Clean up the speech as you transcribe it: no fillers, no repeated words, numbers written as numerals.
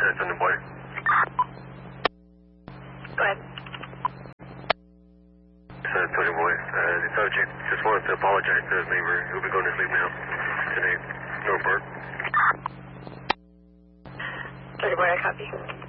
Thunder Boy. Go ahead. Thunder Boy. The subject just wants to apologize to his neighbor. He'll be going to sleep now. Today. No burp. Thunder Boy, I copy.